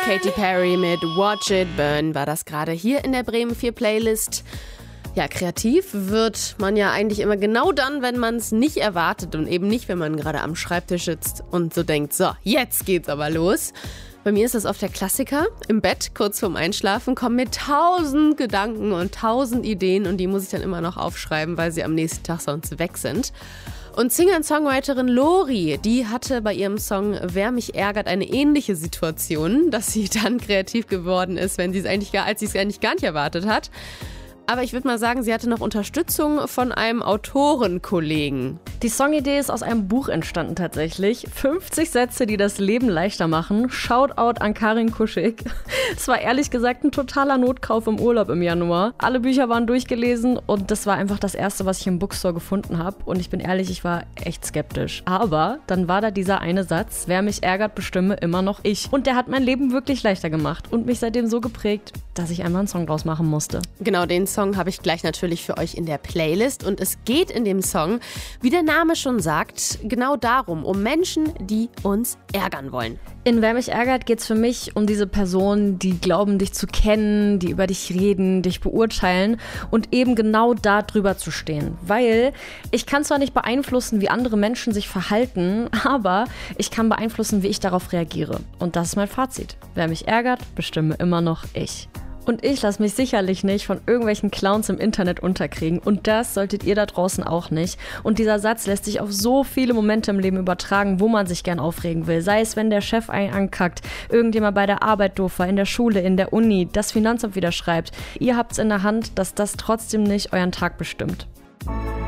Katy Perry mit Watch It Burn war das gerade hier in der Bremen 4 Playlist. Ja, kreativ wird man ja eigentlich immer genau dann, wenn man es nicht erwartet und eben nicht, wenn man gerade am Schreibtisch sitzt und so denkt, so, jetzt geht's aber los. Bei mir ist das oft der Klassiker. Im Bett, kurz vorm Einschlafen, kommen mir 1000 Gedanken und 1000 Ideen und die muss ich dann immer noch aufschreiben, weil sie am nächsten Tag sonst weg sind. Und Singer- und Songwriterin Lori, die hatte bei ihrem Song Wer mich ärgert eine ähnliche Situation, dass sie dann kreativ geworden ist, als sie es eigentlich gar nicht erwartet hat. Aber ich würde mal sagen, sie hatte noch Unterstützung von einem Autorenkollegen. Die Songidee ist aus einem Buch entstanden tatsächlich. 50 Sätze, die das Leben leichter machen. Shoutout an Karin Kuschig. Es war ehrlich gesagt ein totaler Notkauf im Urlaub im Januar. Alle Bücher waren durchgelesen und das war einfach das erste, was ich im Bookstore gefunden habe. Und ich bin ehrlich, ich war echt skeptisch. Aber dann war da dieser eine Satz, wer mich ärgert, bestimme immer noch ich. Und der hat mein Leben wirklich leichter gemacht und mich seitdem so geprägt, dass ich einfach einen Song draus machen musste. Genau, den Song habe ich gleich natürlich für euch in der Playlist. Und es geht in dem Song, wie der Name schon sagt, genau darum, um Menschen, die uns ärgern wollen. In Wer mich ärgert geht es für mich um diese Personen, die glauben, dich zu kennen, die über dich reden, dich beurteilen und eben genau da drüber zu stehen. Weil ich kann zwar nicht beeinflussen, wie andere Menschen sich verhalten, aber ich kann beeinflussen, wie ich darauf reagiere. Und das ist mein Fazit. Wer mich ärgert, bestimme immer noch ich. Und ich lasse mich sicherlich nicht von irgendwelchen Clowns im Internet unterkriegen. Und das solltet ihr da draußen auch nicht. Und dieser Satz lässt sich auf so viele Momente im Leben übertragen, wo man sich gern aufregen will. Sei es, wenn der Chef einen ankackt, irgendjemand bei der Arbeit doof war, in der Schule, in der Uni, das Finanzamt wieder schreibt. Ihr habt's in der Hand, dass das trotzdem nicht euren Tag bestimmt.